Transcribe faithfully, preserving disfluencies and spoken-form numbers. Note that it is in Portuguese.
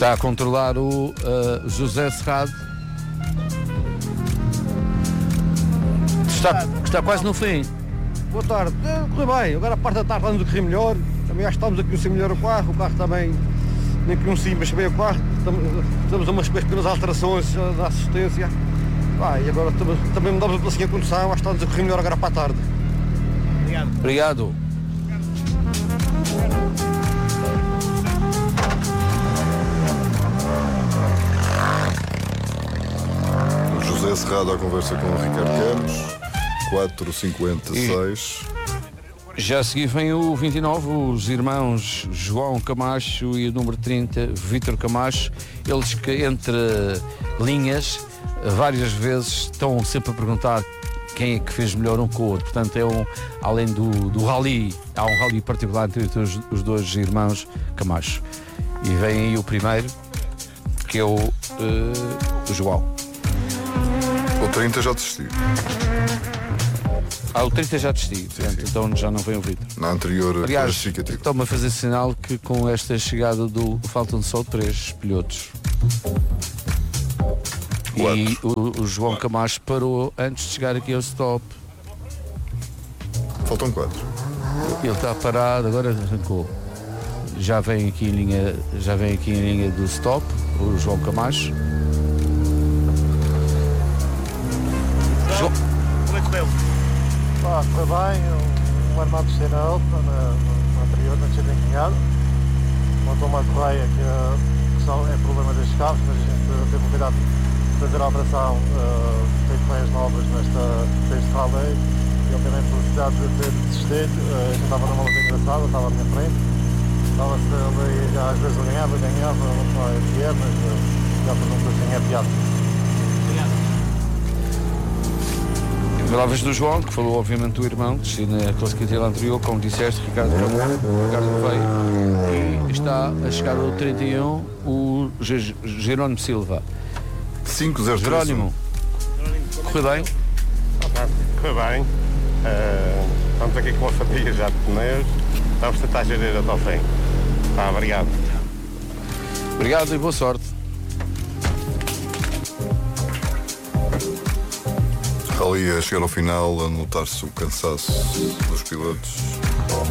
Está a controlar o uh, José Cerrado. Está, está quase no fim. Boa tarde, correu bem, agora a parte da tarde estamos a correr melhor, também acho que estamos a conhecer melhor o carro, o carro também nem conheci, mas bem o carro, estamos a umas pequenas alterações da assistência. Ah, e agora também mudamos a placinha de condução, acho que estamos a correr melhor agora para a tarde. Obrigado. Obrigado. O José Cerrado à conversa com o Ricardo Campos, quatro cinquenta e seis. Já a seguir vem o vinte e nove, os irmãos João Camacho e o número trinta, Vítor Camacho. Eles que entre linhas várias vezes estão sempre a perguntar quem é que fez melhor um com o outro. Portanto, é um, além do, do rally, há um rally particular entre os, os dois irmãos Camacho. E vem aí o primeiro, que é o, uh, o João. O trinta já desistiu. Ah, o trinta já desisti, portanto, então já não vem o Vítor. Na anterior, aliás, estão-me a fazer sinal que com esta chegada do faltam só três pilotos. Quatro. E o, o João Camacho parou antes de chegar aqui ao stop. Faltam quatro. Ele está parado, agora arrancou. Já vem aqui em linha, já vem aqui em linha do stop, o João Camacho. João. Como é que deu? Ah, foi bem, um armado de cena alta na, na anterior, na descida em Cunhado. Montou uma correia que, que só é problema destes carros, mas a gente teve cuidado de fazer a alteração, uh, tem correias novas nesta, neste rally e obviamente felicidade de ter desistido. Uh, a gente estava numa luta engraçada, estava à minha frente. Estava-se ali, às vezes eu ganhava, ganhava, não é, mas uh, já por um assim é piada. Palavras do João, que falou obviamente do irmão, que na classificação anterior, como disseste, Ricardo, Ricardo veio, e está a chegar ao trinta e um o G- Jerónimo Silva. cinco zero três. Jerónimo, correu bem? Correu bem. Uh, estamos aqui com a família já de pneus, vamos tentar gerir até ao fim. Tá, obrigado. Obrigado e boa sorte. Ali a chegar ao final, a notar-se o cansaço dos pilotos.